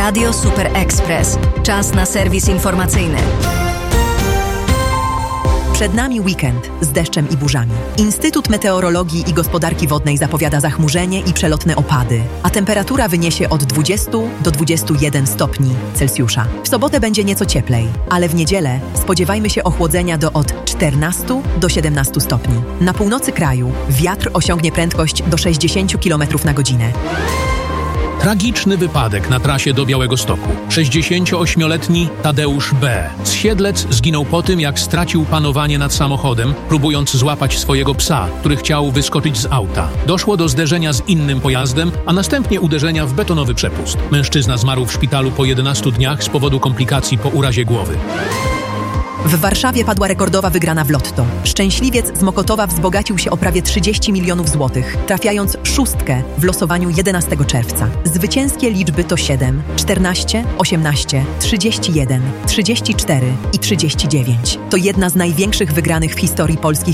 Radio Super Express. Czas na serwis informacyjny. Przed nami weekend z deszczem i burzami. Instytut Meteorologii i Gospodarki Wodnej zapowiada zachmurzenie i przelotne opady, a temperatura wyniesie od 20 do 21 stopni Celsjusza. W sobotę będzie nieco cieplej, ale w niedzielę spodziewajmy się ochłodzenia do od 14 do 17 stopni. Na północy kraju wiatr osiągnie prędkość do 60 km na godzinę. Tragiczny wypadek na trasie do Białegostoku. 68-letni Tadeusz B. z Siedlec zginął po tym, jak stracił panowanie nad samochodem, próbując złapać swojego psa, który chciał wyskoczyć z auta. Doszło do zderzenia z innym pojazdem, a następnie uderzenia w betonowy przepust. Mężczyzna zmarł w szpitalu po 11 dniach z powodu komplikacji po urazie głowy. W Warszawie padła rekordowa wygrana w lotto. Szczęśliwiec z Mokotowa wzbogacił się o prawie 30 milionów złotych, trafiając szóstkę w losowaniu 11 czerwca. Zwycięskie liczby to 7, 14, 18, 31, 34 i 39. To jedna z największych wygranych w historii polskich